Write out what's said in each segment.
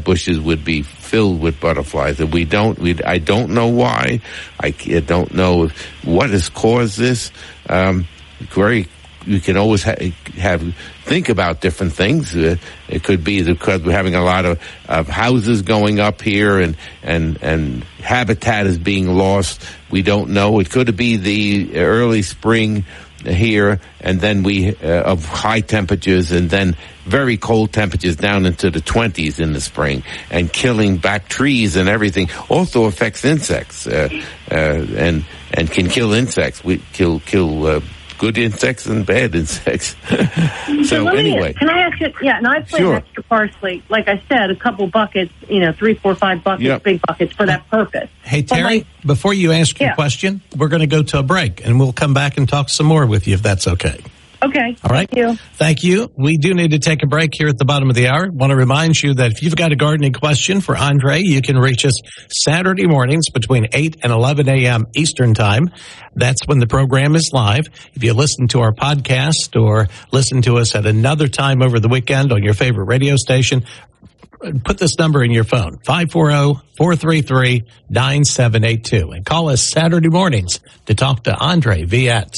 bushes would be filled with butterflies, and I don't know why. I don't know what has caused this. You can always think about different things. It could be because we're having a lot of houses going up here, and habitat is being lost. We don't know. It could be the early spring here, and then of high temperatures, and then very cold temperatures down into the 20s in the spring, and killing back trees and everything. Also affects insects, and can kill insects. We kill good insects and bad insects. So anyway, can I ask you? Yeah, and I plant extra parsley. Like I said, a couple buckets, 3, 4, 5 buckets, big buckets for that purpose. Hey, Terry, before you ask your question, we're going to go to a break, and we'll come back and talk some more with you if that's okay. Okay. All right. Thank you. We do need to take a break here at the bottom of the hour. Want to remind you that if you've got a gardening question for Andre, you can reach us Saturday mornings between 8 and 11 a.m. Eastern Time. That's when the program is live. If you listen to our podcast or listen to us at another time over the weekend on your favorite radio station, put this number in your phone, 540-433-9782, and call us Saturday mornings to talk to Andre Viette.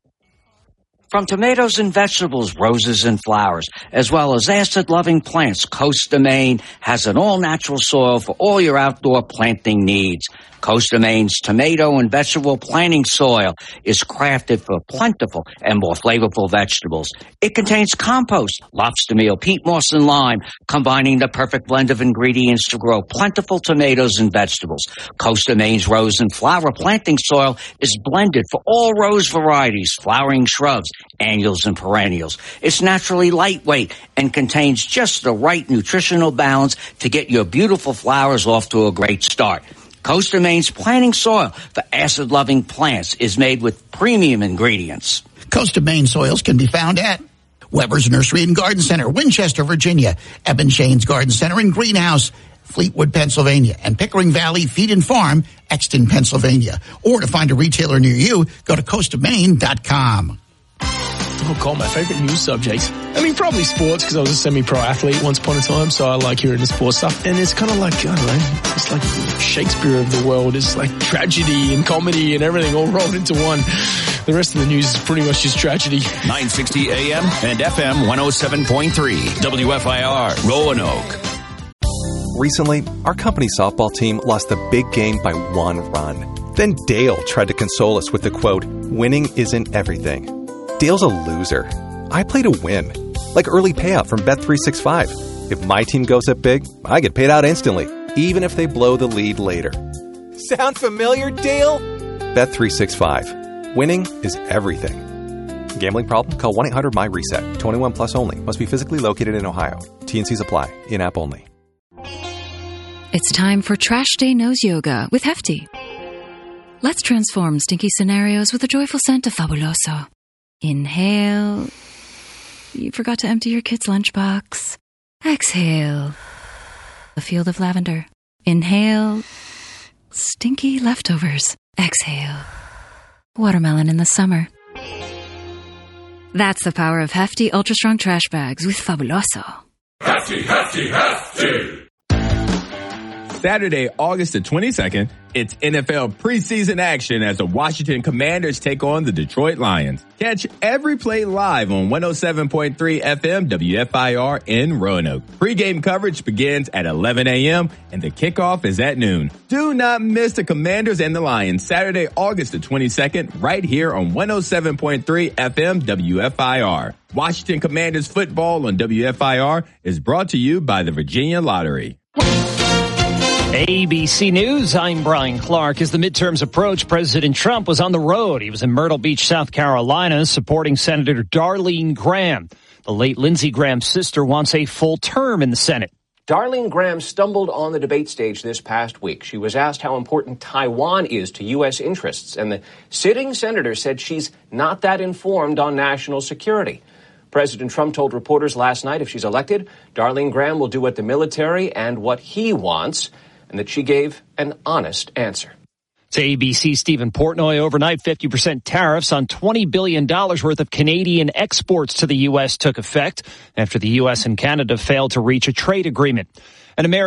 From tomatoes and vegetables, roses and flowers, as well as acid-loving plants, Costa Maine has an all-natural soil for all your outdoor planting needs. Costa Maine's tomato and vegetable planting soil is crafted for plentiful and more flavorful vegetables. It contains compost, lobster meal, peat moss, and lime, combining the perfect blend of ingredients to grow plentiful tomatoes and vegetables. Costa Maine's rose and flower planting soil is blended for all rose varieties, flowering shrubs, annuals, and perennials. It's naturally lightweight and contains just the right nutritional balance to get your beautiful flowers off to a great start. Costa Maine's planting soil for acid-loving plants is made with premium ingredients. Costa Maine soils can be found at Weber's Nursery and Garden Center, Winchester, Virginia, Eben Shane's Garden Center and Greenhouse, Fleetwood, Pennsylvania, and Pickering Valley Feed and Farm, Exton, Pennsylvania. Or to find a retailer near you, go to coastofmaine.com. Oh, God, my favorite news subject. I mean, probably sports, because I was a semi-pro athlete once upon a time, so I like hearing the sports stuff. And it's kind of like, I don't know, it's like Shakespeare of the world. It's like tragedy and comedy and everything all rolled into one. The rest of the news is pretty much just tragedy. 960 AM and FM 107.3 WFIR, Roanoke. Recently, our company softball team lost the big game by 1 run. Then Dale tried to console us with the quote, "Winning isn't everything." Dale's a loser. I play to win. Like early payout from Bet365. If my team goes up big, I get paid out instantly, even if they blow the lead later. Sound familiar, Dale? Bet365. Winning is everything. Gambling problem? Call 1-800-MY-RESET. 21 plus only. Must be physically located in Ohio. T&Cs apply. In-app only. It's time for Trash Day Nose Yoga with Hefty. Let's transform stinky scenarios with the joyful scent of Fabuloso. Inhale. You forgot to empty your kid's lunchbox. Exhale. A field of lavender. Inhale. Stinky leftovers. Exhale. Watermelon in the summer. That's the power of Hefty Ultra Strong Trash Bags with Fabuloso. Hefty, Hefty, Hefty! Saturday, August the 22nd, it's NFL preseason action as the Washington Commanders take on the Detroit Lions. Catch every play live on 107.3 FM WFIR in Roanoke. Pre-game coverage begins at 11 a.m. and the kickoff is at noon. Do not miss the Commanders and the Lions Saturday, August the 22nd, right here on 107.3 FM WFIR. Washington Commanders football on WFIR is brought to you by the Virginia Lottery. ABC News, I'm Brian Clark. As the midterms approach, President Trump was on the road. He was in Myrtle Beach, South Carolina, supporting Senator Darlene Graham. The late Lindsey Graham's sister wants a full term in the Senate. Darlene Graham stumbled on the debate stage this past week. She was asked how important Taiwan is to U.S. interests, and the sitting senator said she's not that informed on national security. President Trump told reporters last night if she's elected, Darlene Graham will do what the military and what he wants, and that she gave an honest answer. To ABC, Stephen Portnoy, overnight 50% tariffs on $20 billion worth of Canadian exports to the U.S. took effect after the U.S. and Canada failed to reach a trade agreement. An American